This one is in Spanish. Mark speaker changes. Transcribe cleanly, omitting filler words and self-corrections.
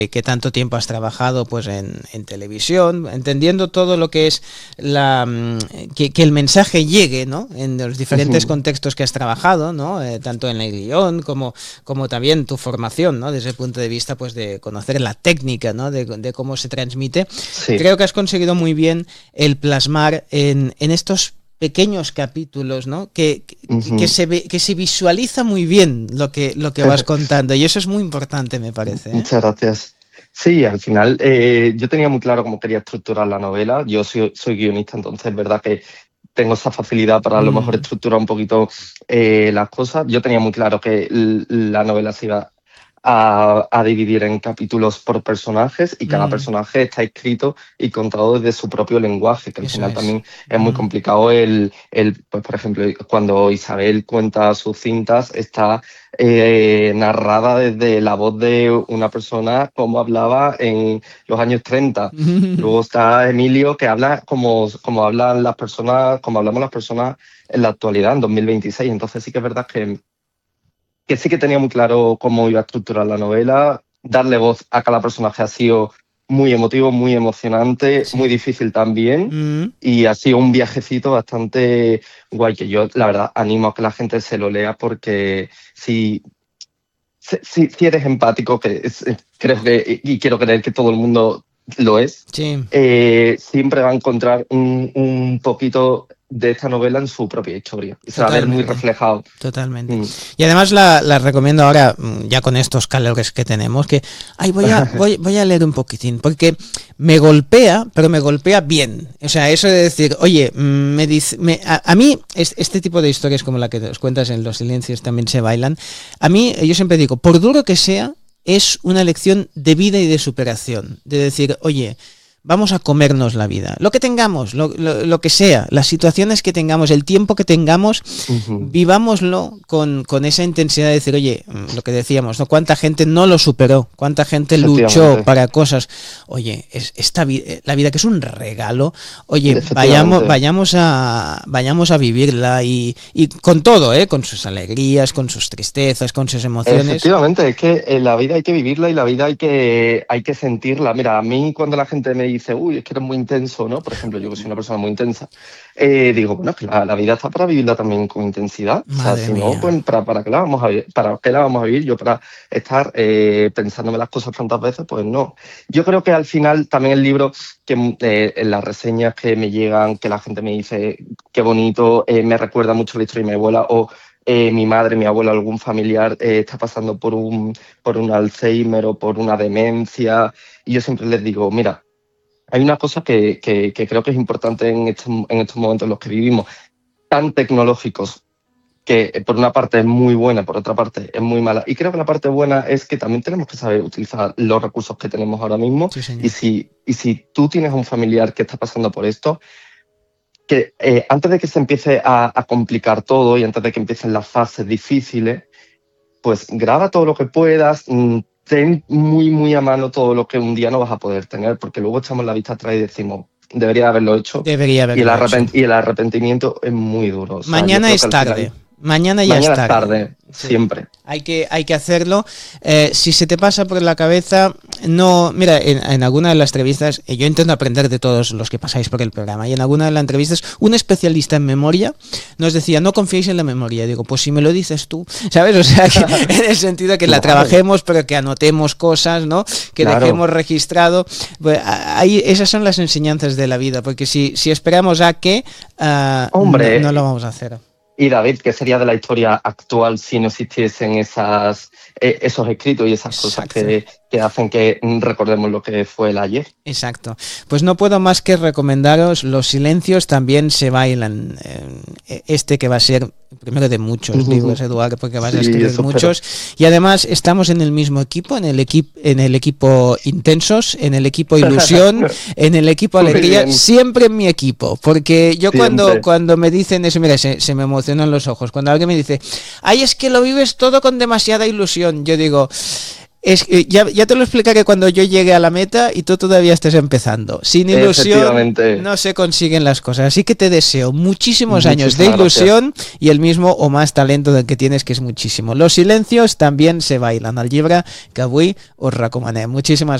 Speaker 1: que tanto tiempo has trabajado pues en televisión, entendiendo todo lo que es que el mensaje llegue, ¿no? En los diferentes contextos que has trabajado, ¿no? Tanto en el guión como también tu formación, ¿no? Desde el punto de vista pues de conocer la técnica, ¿no? De cómo se transmite.
Speaker 2: Sí.
Speaker 1: Creo que has conseguido muy bien el plasmar en estos pequeños capítulos, ¿no? Que se visualiza muy bien lo que vas contando, y eso es muy importante, me parece, ¿eh?
Speaker 2: Muchas gracias. Sí, al final yo tenía muy claro cómo quería estructurar la novela. Yo soy guionista, entonces es verdad que tengo esa facilidad para a lo mejor estructurar un poquito las cosas. Yo tenía muy claro que la novela se iba a dividir en capítulos por personajes, y cada personaje está escrito y contado desde su propio lenguaje, que al final también es muy complicado pues, por ejemplo, cuando Isabel cuenta sus cintas, está narrada desde la voz de una persona como hablaba en los años 30. Luego está Emilio, que habla como hablan las personas, como hablamos las personas en la actualidad, en 2026. Entonces sí que es verdad que sí que tenía muy claro cómo iba a estructurar la novela. Darle voz a cada personaje ha sido muy emotivo, muy emocionante, muy difícil también, y ha sido un viajecito bastante guay, que yo, la verdad, animo a que la gente se lo lea, porque si eres empático, creo que, y quiero creer que todo el mundo lo es, siempre va a encontrar un poquito de esta novela en su propia historia. Y se va a ver muy reflejado.
Speaker 1: Totalmente. Y además la recomiendo ahora, ya con estos calores que tenemos, que voy a leer un poquitín, porque me golpea, pero me golpea bien. O sea, eso de decir, oye, a mí este tipo de historias como la que os cuentas en Los silencios también se bailan, a mí, yo siempre digo, por duro que sea, es una lección de vida y de superación. De decir, oye, vamos a comernos la vida. Lo que tengamos, lo que sea, las situaciones que tengamos, el tiempo que tengamos, vivámoslo con esa intensidad de decir, oye, lo que decíamos, ¿no? ¿Cuánta gente no lo superó? ¿Cuánta gente luchó para cosas? Oye, la vida, que es un regalo, oye, vayamos a vivirla, y con todo, con sus alegrías, con sus tristezas, con sus emociones.
Speaker 2: Efectivamente, es que la vida hay que vivirla, y la vida hay que sentirla. Mira, a mí cuando la gente me dice, uy, es que eres muy intenso, ¿no? Por ejemplo, yo que soy una persona muy intensa, digo, bueno, es que la vida está para vivirla también con intensidad.
Speaker 1: Madre
Speaker 2: o sea, si
Speaker 1: mía.
Speaker 2: no, pues ¿para qué la vamos a vivir? ¿Para qué la vamos a vivir? Yo para estar pensándome las cosas tantas veces, pues no. Yo creo que al final también el libro, que en las reseñas que me llegan, que la gente me dice, qué bonito, me recuerda mucho la historia de mi abuela, o mi madre, mi abuelo, algún familiar está pasando por un Alzheimer o por una demencia, y yo siempre les digo, mira, hay una cosa que creo que es importante en estos momentos en los que vivimos, tan tecnológicos, que por una parte es muy buena, por otra parte es muy mala. Y creo que la parte buena es que también tenemos que saber utilizar los recursos que tenemos ahora mismo.
Speaker 1: Sí,
Speaker 2: y si tú tienes un familiar que está pasando por esto, que antes de que se empiece a complicar todo, y antes de que empiecen las fases difíciles, pues graba todo lo que puedas, ten muy, muy a mano todo lo que un día no vas a poder tener, porque luego echamos la vista atrás y decimos, debería haberlo hecho. Y el arrepentimiento es muy duro. O sea,
Speaker 1: mañana es tarde. Mañana ya es tarde.
Speaker 2: Sí. Siempre.
Speaker 1: Hay que hacerlo. Si se te pasa por la cabeza, no. Mira, en alguna de las entrevistas, yo intento aprender de todos los que pasáis por el programa, y en alguna de las entrevistas, un especialista en memoria nos decía, no confiéis en la memoria. Digo, pues si me lo dices tú, ¿sabes? O sea, que, en el sentido de que la trabajemos, pero que anotemos cosas, ¿no? Que dejemos registrado. Pues, esas son las enseñanzas de la vida, porque si esperamos a que,
Speaker 2: hombre,
Speaker 1: no lo vamos a hacer.
Speaker 2: Y David, ¿qué sería de la historia actual si no existiesen esos escritos y esas cosas que hacen que recordemos lo que fue el ayer?
Speaker 1: Exacto. Pues no puedo más que recomendaros Los silencios también se bailan. Que va a ser primero de muchos libros, Eduardo, porque vas a escribir muchos. Y además estamos en el mismo equipo, en el equipo Intensos, en el equipo Ilusión, en el equipo Alegría, siempre en mi equipo. Porque yo cuando me dicen eso, mira, se me emocionan los ojos. Cuando alguien me dice, ay, es que lo vives todo con demasiada ilusión, yo digo, Ya te lo explicaré cuando yo llegue a la meta y tú todavía estés empezando. Sin ilusión no se consiguen las cosas. Así que te deseo muchísimos años de ilusión y el mismo o más talento del que tienes, que es muchísimo. Los silencios también se bailan. Al llibre que avui us recomanem. Muchísimas